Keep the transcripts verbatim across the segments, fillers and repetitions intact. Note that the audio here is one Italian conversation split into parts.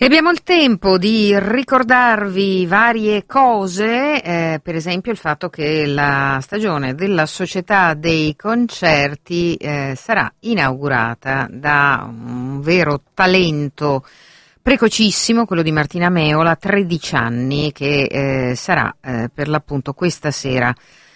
abbiamo il tempo di ricordarvi varie cose, eh, per esempio il fatto che la stagione della Società dei Concerti eh, sarà inaugurata da un vero talento precocissimo, quello di Martina Meola, tredici anni, che eh, sarà eh, per l'appunto questa sera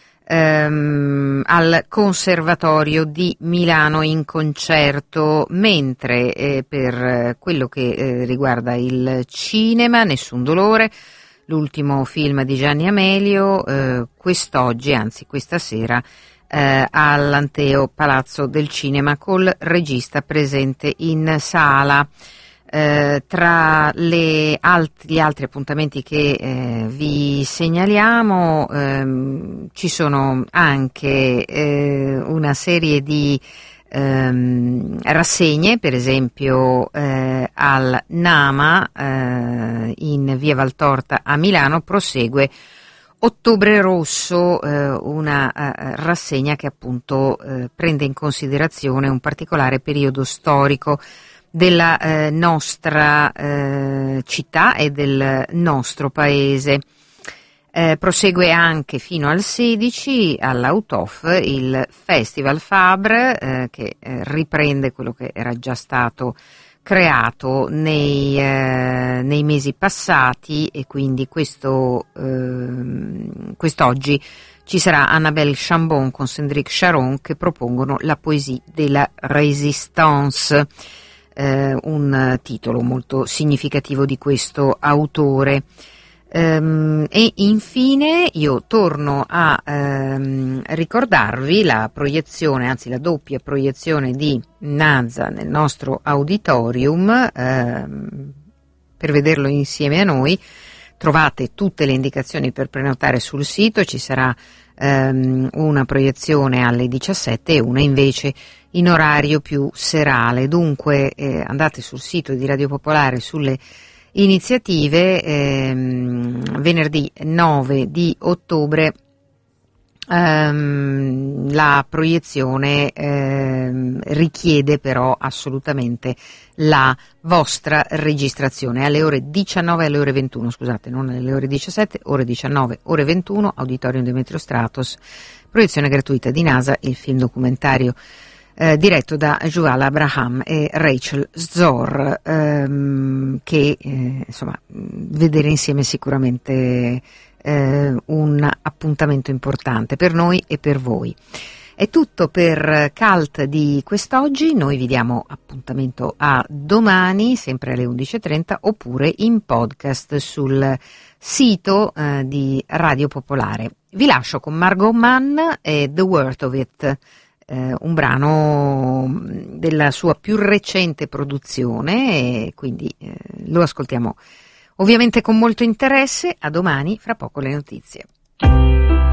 ehm, al Conservatorio di Milano in concerto, mentre eh, per quello che eh, riguarda il cinema, Nessun dolore, l'ultimo film di Gianni Amelio, eh, quest'oggi, anzi questa sera, eh, all'Anteo Palazzo del Cinema col regista presente in sala. Eh, tra le alt- gli altri appuntamenti che eh, vi segnaliamo ehm, ci sono anche eh, una serie di ehm, rassegne, per esempio eh, al Nama eh, in via Valtorta a Milano prosegue Ottobre Rosso, eh, una eh, rassegna che appunto eh, prende in considerazione un particolare periodo storico della eh, nostra eh, città e del nostro paese. Eh, prosegue anche fino al sedici all'Autof il Festival Fabre eh, che eh, riprende quello che era già stato creato nei, eh, nei mesi passati, e quindi questo eh, quest'oggi ci sarà Annabelle Chambon con Cédric Charon che propongono la poesia della Résistance. Eh, un titolo molto significativo di questo autore. Ehm, e infine io torno a ehm, ricordarvi la proiezione, anzi la doppia proiezione di Naza nel nostro auditorium. Ehm, per vederlo insieme a noi trovate tutte le indicazioni per prenotare sul sito. Ci sarà ehm, una proiezione alle diciassette e una invece in orario più serale. Dunque eh, andate sul sito di Radio Popolare sulle iniziative. ehm, venerdì nove di ottobre ehm, la proiezione ehm, richiede però assolutamente la vostra registrazione alle ore diciannove e alle ore ventuno, scusate, non alle ore diciassette, ore diciannove, ore ventuno, Auditorium Demetrio Stratos, proiezione gratuita di NASA, il film documentario Eh, diretto da Yuval Abraham e Rachel Zor, ehm, che eh, insomma vedere insieme sicuramente eh, un appuntamento importante per noi e per voi. È tutto per Cult di quest'oggi, noi vi diamo appuntamento a domani, sempre alle undici e trenta, oppure in podcast sul sito eh, di Radio Popolare. Vi lascio con Margot Mann e The Worth of It, Eh, un brano della sua più recente produzione, e quindi eh, lo ascoltiamo ovviamente con molto interesse. A domani, fra poco le notizie.